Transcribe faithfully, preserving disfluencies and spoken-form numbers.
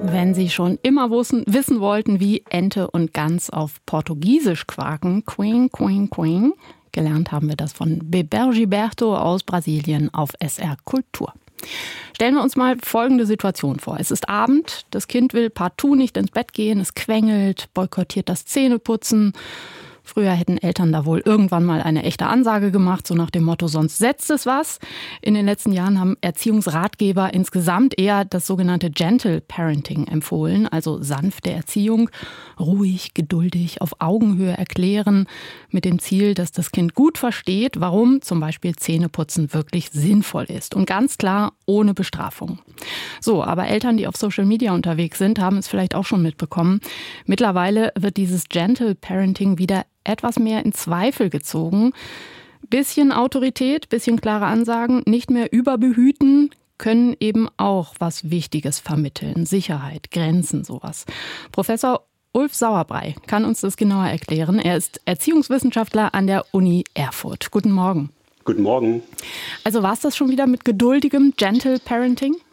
Wenn Sie schon immer wissen, wissen wollten, wie Ente und Gans auf Portugiesisch quaken, queen, queen, queen, gelernt haben wir das von Beber Gilberto aus Brasilien auf S R Kultur. Stellen wir uns mal folgende Situation vor. Es ist Abend, das Kind will partout nicht ins Bett gehen, es quengelt, boykottiert das Zähneputzen. Früher hätten Eltern da wohl irgendwann mal eine echte Ansage gemacht, so nach dem Motto, sonst setzt es was. In den letzten Jahren haben Erziehungsratgeber insgesamt eher das sogenannte Gentle Parenting empfohlen, also sanfte Erziehung, ruhig, geduldig, auf Augenhöhe erklären, mit dem Ziel, dass das Kind gut versteht, warum zum Beispiel Zähneputzen wirklich sinnvoll ist. Und ganz klar, ohne Bestrafung. So, aber Eltern, die auf Social Media unterwegs sind, haben es vielleicht auch schon mitbekommen. Mittlerweile wird dieses Gentle Parenting wieder etwas mehr in Zweifel gezogen. Bisschen Autorität, bisschen klare Ansagen, nicht mehr überbehüten, können eben auch was Wichtiges vermitteln. Sicherheit, Grenzen, sowas. Professor Ulf Sauerbrei kann uns das genauer erklären. Er ist Erziehungswissenschaftler an der Uni Erfurt. Guten Morgen. Guten Morgen. Also war es das schon wieder mit geduldigem Gentle Parenting?